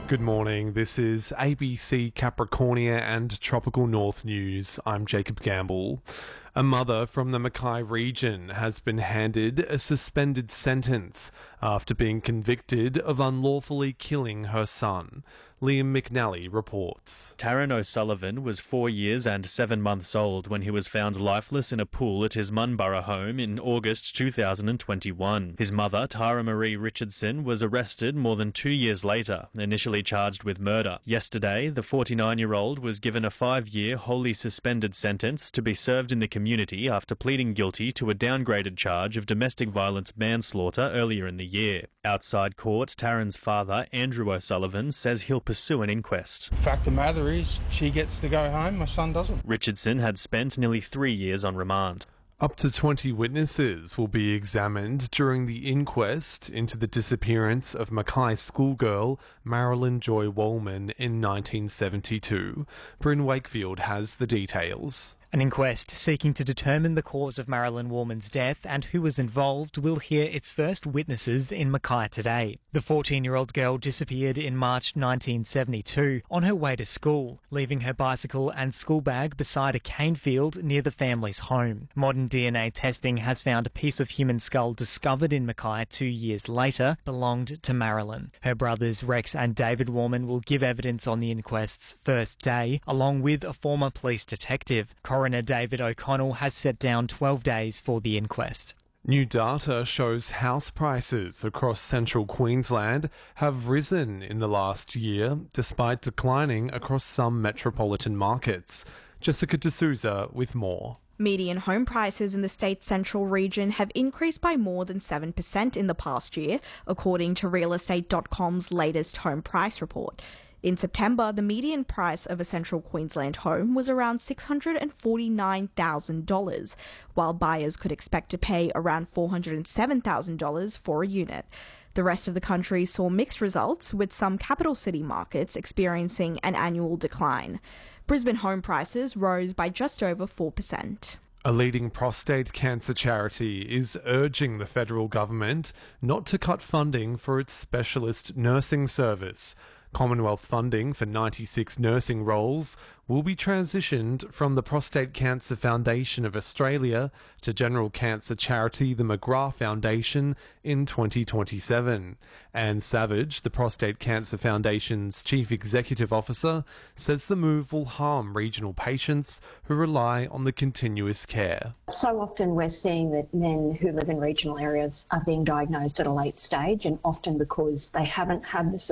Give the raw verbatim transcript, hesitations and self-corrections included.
Good morning, this is A B C Capricornia and Tropical North News. I'm Jacob Gamble. A mother from the Mackay region has been handed a suspended sentence after being convicted of unlawfully killing her son. Liam McNally reports. Taryn O'Sullivan was four years and seven months old when he was found lifeless in a pool at his Munburra home in August two thousand twenty-one. His mother, Tara Marie Richardson, was arrested more than two years later, initially charged with murder. Yesterday, the forty-nine-year-old was given a five-year wholly suspended sentence to be served in the community after pleading guilty to a downgraded charge of domestic violence manslaughter earlier in the year. Outside court, Taryn's father, Andrew O'Sullivan, says he'll pursue an inquest. The fact of the matter is, she gets to go home, my son doesn't. Richardson had spent nearly three years on remand. Up to twenty witnesses will be examined during the inquest into the disappearance of Mackay schoolgirl Marilyn Joy Wallman in nineteen seventy-two. Bryn Wakefield has the details. An inquest seeking to determine the cause of Marilyn Wallman's death and who was involved will hear its first witnesses in Mackay today. The fourteen-year-old girl disappeared in March nineteen seventy-two on her way to school, leaving her bicycle and school bag beside a cane field near the family's home. Modern D N A testing has found a piece of human skull discovered in Mackay two years later belonged to Marilyn. Her brothers Rex and David Wallman will give evidence on the inquest's first day, along with a former police detective. Coroner David O'Connell has set down twelve days for the inquest. New data shows house prices across central Queensland have risen in the last year, despite declining across some metropolitan markets. Jessica D'Souza with more. Median home prices in the state's central region have increased by more than seven percent in the past year, according to real estate dot com's latest home price report. In September, the median price of a central Queensland home was around six hundred forty-nine thousand dollars, while buyers could expect to pay around four hundred seven thousand dollars for a unit. The rest of the country saw mixed results, with some capital city markets experiencing an annual decline. Brisbane home prices rose by just over four percent. A leading prostate cancer charity is urging the federal government not to cut funding for its specialist nursing service. Commonwealth funding for ninety-six nursing roles will be transitioned from the Prostate Cancer Foundation of Australia to general cancer charity the McGrath Foundation in twenty twenty-seven. Anne Savage, the Prostate Cancer Foundation's Chief Executive Officer, says the move will harm regional patients who rely on the continuous care. So often we're seeing that men who live in regional areas are being diagnosed at a late stage, and often because they haven't had the